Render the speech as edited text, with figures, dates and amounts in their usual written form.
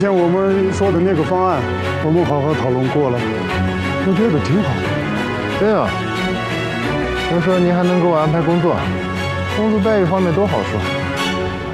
像我们说的那个方案，我们好好讨论过了，我觉得挺好。 对啊，听说您还能给我安排工作，工资待遇方面都好说。